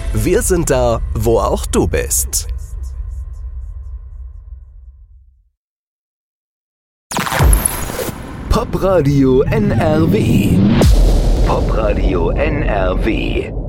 Wir sind da, wo auch du bist. Popradio NRW. Popradio NRW.